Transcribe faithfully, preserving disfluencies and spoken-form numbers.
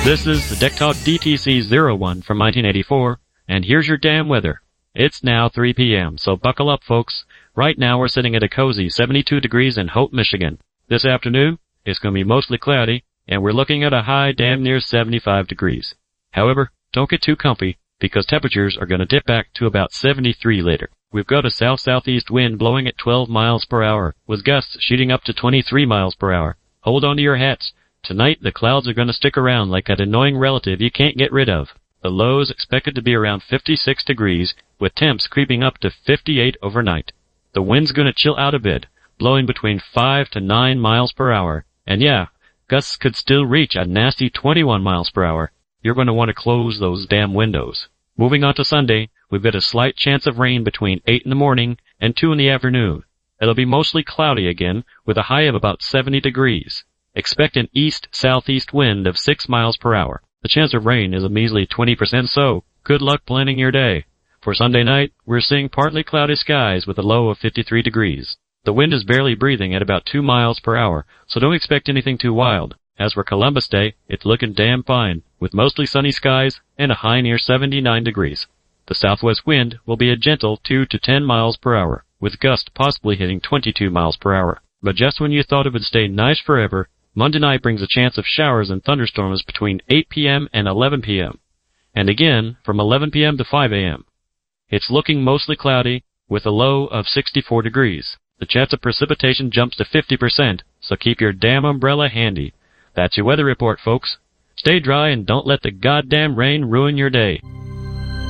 This is the Deck Talk D T C zero one from nineteen eighty-four, and here's your damn weather. It's now three p m, so buckle up, folks. Right now we're sitting at a cozy seventy-two degrees in Hope, Michigan. This afternoon, it's going to be mostly cloudy, and we're looking at a high damn near seventy-five degrees. However, don't get too comfy, because temperatures are going to dip back to about seventy-three later. We've got a south-southeast wind blowing at twelve miles per hour, with gusts shooting up to twenty-three miles per hour. Hold on to your hats. Tonight, the clouds are going to stick around like that annoying relative you can't get rid of. The low is expected to be around fifty-six degrees, with temps creeping up to fifty-eight overnight. The wind's going to chill out a bit, blowing between five to nine miles per hour. And yeah, gusts could still reach a nasty twenty-one miles per hour. You're going to want to close those damn windows. Moving on to Sunday, we've got a slight chance of rain between eight in the morning and two in the afternoon. It'll be mostly cloudy again, with a high of about seventy degrees. Expect an east-southeast wind of six miles per hour. The chance of rain is a measly twenty percent, so good luck planning your day. For Sunday night, we're seeing partly cloudy skies with a low of fifty-three degrees. The wind is barely breathing at about two miles per hour, so don't expect anything too wild. As for Columbus Day, it's looking damn fine, with mostly sunny skies and a high near seventy-nine degrees. The southwest wind will be a gentle two to ten miles per hour, with gusts possibly hitting twenty-two miles per hour. But just when you thought it would stay nice forever, Monday night brings a chance of showers and thunderstorms between eight p m and eleven p m, and again from eleven p m to five a m It's looking mostly cloudy, with a low of sixty-four degrees. The chance of precipitation jumps to fifty percent, so keep your damn umbrella handy. That's your weather report, folks. Stay dry and don't let the goddamn rain ruin your day.